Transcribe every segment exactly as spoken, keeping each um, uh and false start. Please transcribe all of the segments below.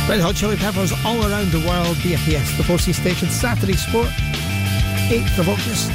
Red Hot Chili Peppers All Around the World, B F P S, the four C station, Saturday Sport, eighth of August.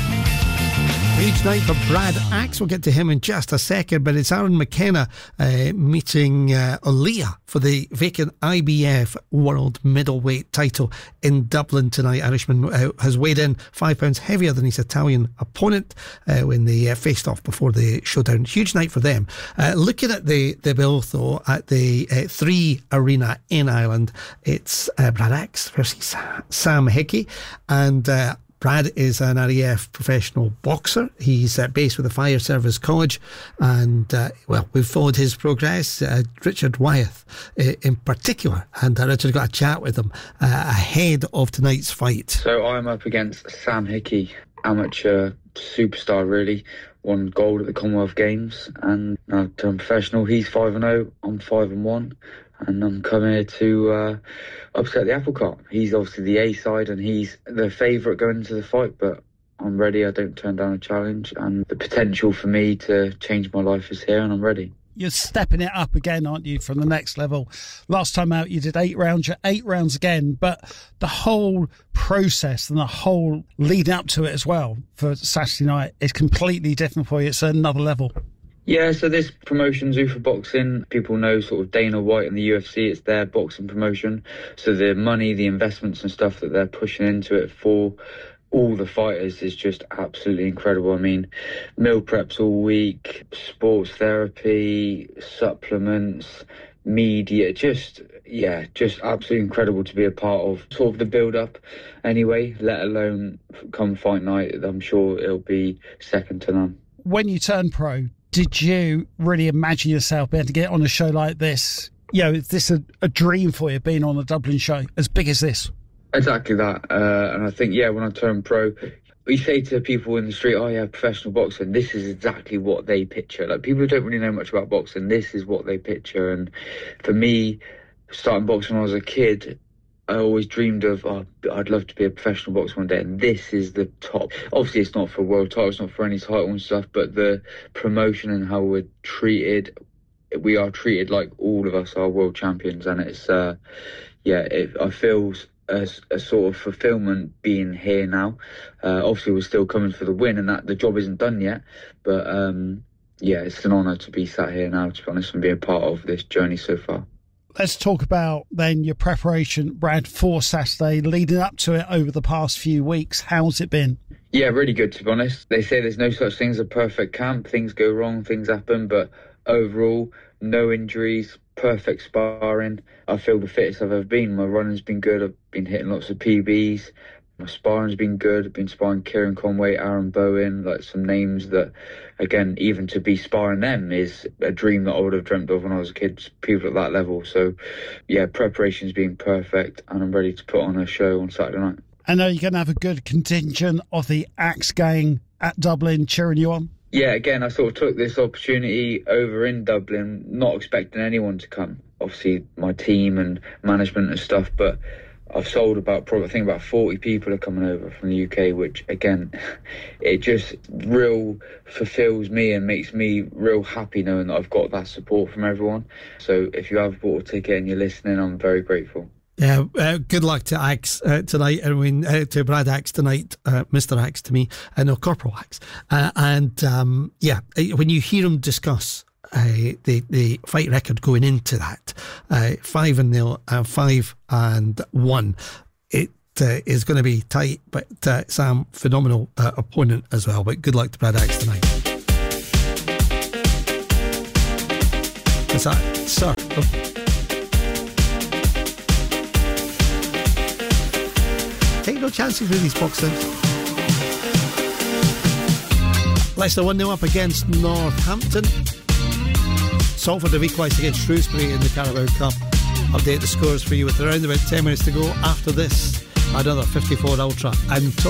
Huge night for Brad Axe. We'll get to him in just a second, but it's Aaron McKenna uh, meeting uh, Olia for the vacant I B F World Middleweight title in Dublin tonight. Irishman uh, has weighed in five pounds heavier than his Italian opponent uh, when they uh, faced off before the showdown. Huge night for them. Uh, looking at the, the bill, though, at the uh, three arena in Ireland, it's uh, Brad Axe versus Sam Hickey, and uh, Brad is an R A F professional boxer. He's uh, based with the Fire Service College, and uh, well, we've followed his progress. Uh, Richard Wyeth uh, in particular, and uh, Richard got a chat with him uh, ahead of tonight's fight. So I'm up against Sam Hickey, amateur superstar really. Won gold at the Commonwealth Games, and now turned professional. He's five and zero. I'm five and one. And I'm coming here to uh, upset the apple cart. He's obviously the A side and he's the favourite going into the fight, but I'm ready. I don't turn down a challenge, and the potential for me to change my life is here, and I'm ready. You're stepping it up again, aren't you, from the next level? Last time out you did eight rounds, you're eight rounds again, but the whole process and the whole lead up to it as well for Saturday night is completely different for you. It's another level. Yeah, so this promotion, Zuffa Boxing, people know sort of Dana White and the U F C, it's their boxing promotion. So the money, the investments and stuff that they're pushing into it for all the fighters is just absolutely incredible. I mean, meal preps all week, sports therapy, supplements, media, just, yeah, just absolutely incredible to be a part of sort of the build-up anyway, let alone come fight night. I'm sure it'll be second to none. When you turn pro, did you really imagine yourself being able to get on a show like this? You know, is this a, a dream for you, being on a Dublin show as big as this? Exactly that. Uh, and I think, yeah, when I turned pro, we say to people in the street, oh, yeah, professional boxing, this is exactly what they picture. Like, people who don't really know much about boxing, this is what they picture. And for me, starting boxing when I was a kid, I always dreamed of, oh, I'd love to be a professional boxer one day, and this is the top. Obviously, it's not for world title, it's not for any title and stuff, but the promotion and how we're treated, we are treated like all of us are world champions, and it's, uh, yeah, it, I feel a, a sort of fulfillment being here now. Uh, obviously, we're still coming for the win, and that the job isn't done yet, but um, yeah, it's an honour to be sat here now, to be honest, and be a part of this journey so far. Let's talk about then your preparation, Brad, for Saturday, leading up to it over the past few weeks. How's it been? Yeah, really good, to be honest. They say there's no such thing as a perfect camp. Things go wrong, things happen, but overall, no injuries, perfect sparring. I feel the fittest I've ever been. My running's been good. I've been hitting lots of P Bs. My sparring's been good. I've been sparring Kieran Conway, Aaron Bowen, like some names that, again, even to be sparring them is a dream that I would have dreamt of when I was a kid, people at that level. So, yeah, preparation's been perfect, and I'm ready to put on a show on Saturday night. I know you're going to have a good contingent of the Axe gang at Dublin cheering you on. Yeah, again, I sort of took this opportunity over in Dublin, not expecting anyone to come. Obviously, my team and management and stuff, but I've sold about, probably, I think about forty people are coming over from the U K, which, again, it just real fulfills me and makes me real happy knowing that I've got that support from everyone. So if you have bought a ticket and you're listening, I'm very grateful. Yeah, uh, good luck to Axe uh, tonight, I mean, uh, to Brad Axe tonight, uh, Mister Axe to me, uh, no, Corporal Axe. Uh, and, um, yeah, when you hear him discuss Uh, the the fight record going into that, uh, five and nil, uh, five and one, it uh, is going to be tight. But uh, Sam, phenomenal uh, opponent as well. But good luck to Brad Axe tonight. What's that, sir? Oh. Take no chances with these boxers. Leicester one nil up against Northampton. Salford have equalised against Shrewsbury in the Carabao Cup. Update the scores for you with around about ten minutes to go. After this, another fifty-four Ultra and